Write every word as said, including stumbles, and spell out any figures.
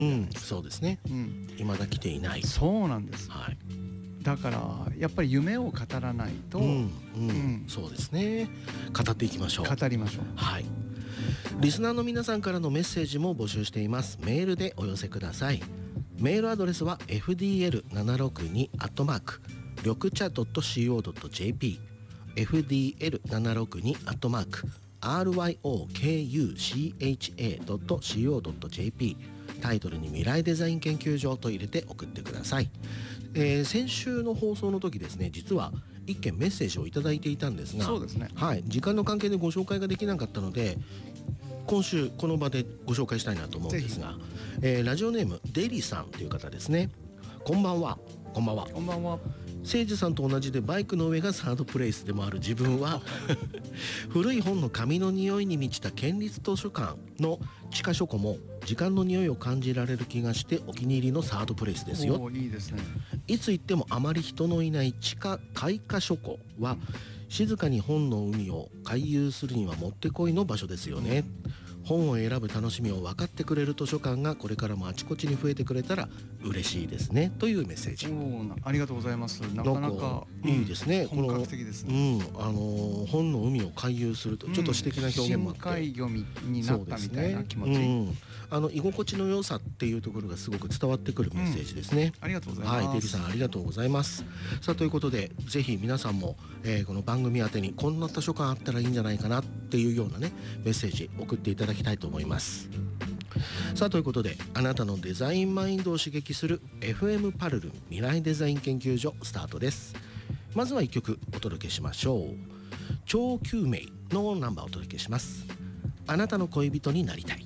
うん、そうですね、 うん、 未だ来ていない。 そうなんです、 はい、 だからやっぱり夢を語らないと、 うんうんうん、 そうですね、語っていきましょう。 語りましょう。 はい、リスナーの皆さんからのメッセージも募集しています。メールでお寄せください。メールアドレスは エフディーエルななろくに アットマーク 緑茶 ドット シーオー ドット ジェーピー エフディーエルななろくに アットマーク アールワイオーケーユーシーエイチエー ドット シーオー ドット ジェーピー タイトルに未来デザイン研究所と入れて送ってください。えー、先週の放送の時ですね、実は一件メッセージをいただいていたんですが、 そうですね、 はい、時間の関係でご紹介ができなかったので今週この場でご紹介したいなと思うんですが、えー、ラジオネームデリさんという方ですね。こんばんは。こんばんは。 こんばんは。 誠司さんと同じでバイクの上がサードプレイスでもある自分は古い本の紙の匂いに満ちた県立図書館の地下書庫も時間の匂いを感じられる気がしてお気に入りのサードプレイスですよ。 おー、いいですね。 いつ行ってもあまり人のいない地下開花書庫は静かに本の海を回遊するにはもってこいの場所ですよね。本を選ぶ楽しみを分かってくれる図書館がこれからもあちこちに増えてくれたら嬉しいですね、というメッセージ。 おー、ありがとうございます。なかなかいいですね、 うん、本格的ですね。 この、うん、あのー、本の海を回遊するとちょっと詩的な表現もあって、 深海魚になったみたいな気持ち、 そうですね、うん、あの居心地の良さっていうところがすごく伝わってくるメッセージですね、 うん、ありがとうございます。 はい、デリさんありがとうございます。さあということでぜひ皆さんも、えー、この番組宛てにこんな図書館あったらいいんじゃないかなっていうようなねメッセージ送っていただきたいと思います。さあということであなたのデザインマインドを刺激する エフエム パルルン未来デザイン研究所スタートです。まずはいっきょくお届けしましょう。超救命のナンバーをお届けします。あなたの恋人になりたい。